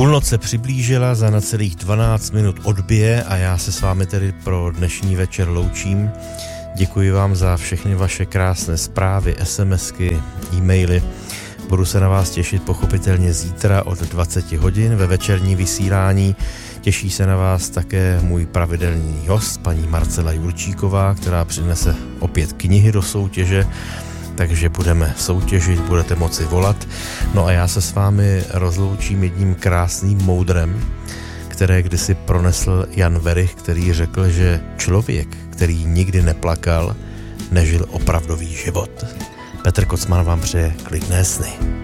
Půlnoc se přiblížila, za necelých 12 minut odbije a já se s vámi tedy pro dnešní večer loučím. Děkuji vám za všechny vaše krásné zprávy, SMSky, e-maily. Budu se na vás těšit pochopitelně zítra od 20 hodin ve večerní vysílání. Těší se na vás také můj pravidelný host, paní Marcela Jurčíková, která přinese opět knihy do soutěže, takže budeme soutěžit, budete moci volat. No a já se s vámi rozloučím jedním krásným moudrem, které kdysi pronesl Jan Werich, který řekl, že člověk, který nikdy neplakal, nežil opravdový život. Petr Kocman vám přeje klidné sny.